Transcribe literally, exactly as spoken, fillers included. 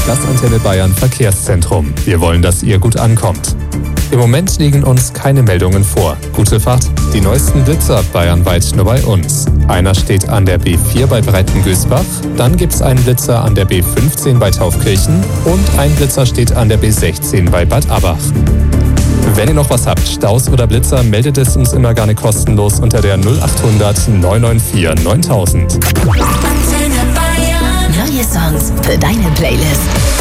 Das Antenne Bayern Verkehrszentrum. Wir wollen, dass ihr gut ankommt. Im Moment liegen uns keine Meldungen vor. Gute Fahrt. Die neuesten Blitzer bayernweit nur bei uns. Einer steht an der B vier bei Breitengösbach, dann gibt es einen Blitzer an der B fünfzehn bei Taufkirchen und ein Blitzer steht an der B sechzehn bei Bad Abbach. Wenn ihr noch was habt, Staus oder Blitzer, meldet es uns immer gerne kostenlos unter der null achthundert neun neun vier neuntausend. Neue Songs für deine Playlist.